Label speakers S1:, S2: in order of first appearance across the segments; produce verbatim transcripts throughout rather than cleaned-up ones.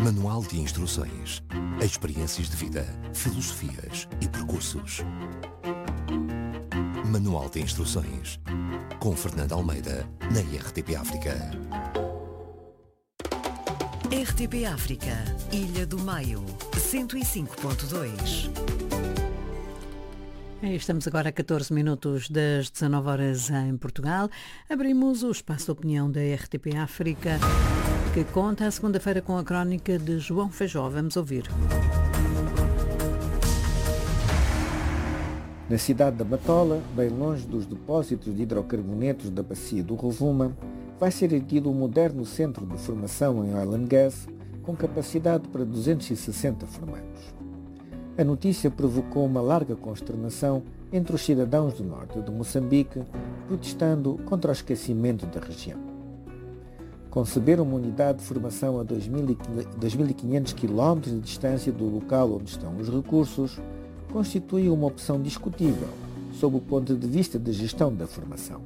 S1: Manual de instruções, experiências de vida, filosofias e percursos. Manual de instruções, com Fernando Almeida, na R T P África.
S2: R T P África, Ilha do Maio, cento e cinco ponto dois.
S3: Estamos agora a catorze minutos das dezanove horas em Portugal. Abrimos o espaço de opinião da R T P África, que conta a segunda-feira com a crónica de João Feijó. Vamos ouvir.
S4: Na cidade da Matola, bem longe dos depósitos de hidrocarbonetos da bacia do Rovuma, vai ser erguido um moderno centro de formação em Oil and Gas com capacidade para duzentos e sessenta formandos. A notícia provocou uma larga consternação entre os cidadãos do norte de Moçambique, protestando contra o esquecimento da região. Conceber uma unidade de formação a dois mil e quinhentos quilómetros de distância do local onde estão os recursos constitui uma opção discutível sob o ponto de vista da gestão da formação.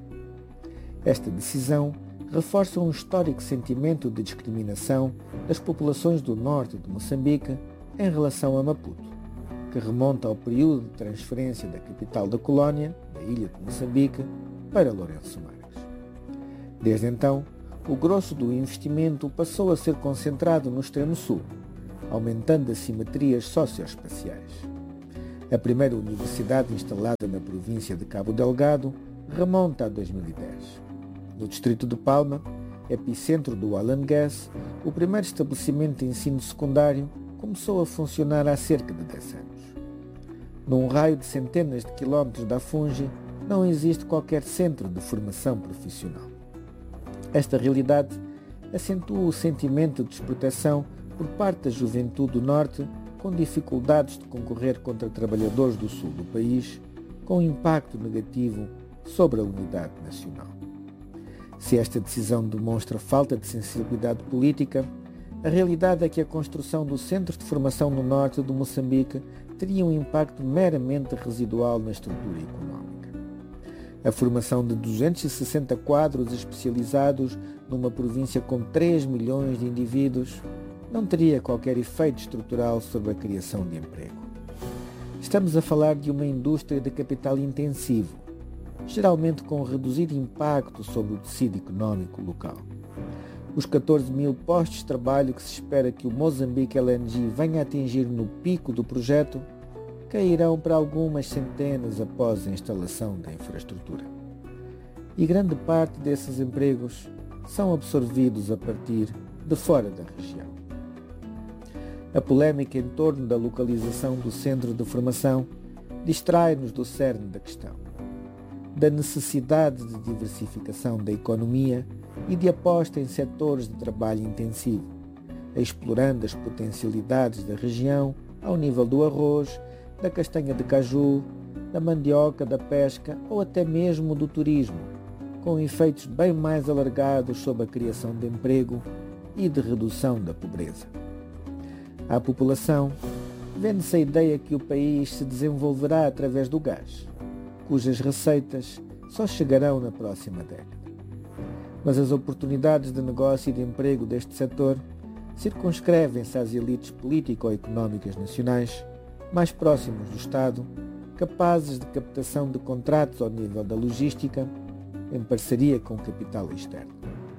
S4: Esta decisão reforça um histórico sentimento de discriminação das populações do norte de Moçambique em relação a Maputo, que remonta ao período de transferência da capital da colónia, da ilha de Moçambique, para Lourenço Marques. Desde então, o grosso do investimento passou a ser concentrado no extremo sul, aumentando as simetrias socioespaciais. A primeira universidade instalada na província de Cabo Delgado remonta a dois mil e dez. No distrito de Palma, epicentro do Oil and Gas, o primeiro estabelecimento de ensino secundário começou a funcionar há cerca de dez anos. Num raio de centenas de quilómetros da Fungi, não existe qualquer centro de formação profissional. Esta realidade acentua o sentimento de desproteção por parte da juventude do Norte, com dificuldades de concorrer contra trabalhadores do Sul do país, com impacto negativo sobre a unidade nacional. Se esta decisão demonstra falta de sensibilidade política, a realidade é que a construção do Centro de Formação no norte de Moçambique teria um impacto meramente residual na estrutura económica. A formação de duzentos e sessenta quadros especializados numa província com três milhões de indivíduos não teria qualquer efeito estrutural sobre a criação de emprego. Estamos a falar de uma indústria de capital intensivo, geralmente com reduzido impacto sobre o tecido económico local. Os catorze mil postos de trabalho que se espera que o Mozambique L N G venha a atingir no pico do projeto cairão para algumas centenas após a instalação da infraestrutura. E grande parte desses empregos são absorvidos a partir de fora da região. A polémica em torno da localização do centro de formação distrai-nos do cerne da questão, da necessidade de diversificação da economia e de aposta em setores de trabalho intensivo, explorando as potencialidades da região ao nível do arroz, da castanha de caju, da mandioca, da pesca ou até mesmo do turismo, com efeitos bem mais alargados sobre a criação de emprego e de redução da pobreza. À população, vende-se a ideia que o país se desenvolverá através do gás, cujas receitas só chegarão na próxima década. Mas as oportunidades de negócio e de emprego deste setor circunscrevem-se às elites político-económicas nacionais mais próximos do Estado, capazes de captação de contratos ao nível da logística, em parceria com o capital externo.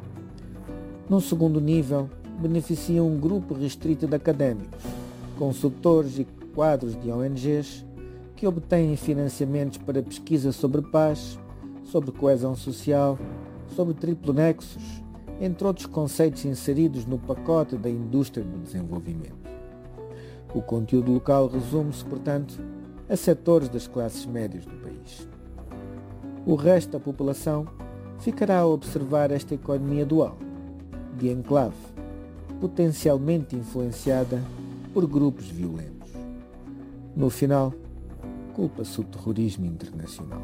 S4: Num segundo nível, beneficia um grupo restrito de académicos, consultores e quadros de O N Gs que obtêm financiamentos para pesquisa sobre paz, sobre coesão social, sobre triplo nexos, entre outros conceitos inseridos no pacote da indústria do desenvolvimento. O conteúdo local resume-se, portanto, a setores das classes médias do país. O resto da população ficará a observar esta economia dual, de enclave, potencialmente influenciada por grupos violentos. No final, culpa-se o terrorismo internacional.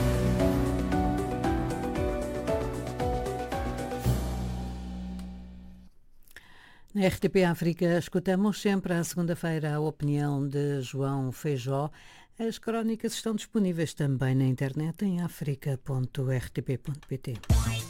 S3: Na R T P África escutamos sempre à segunda-feira a opinião de João Feijó. As crónicas estão disponíveis também na internet em africa ponto r t p ponto p t.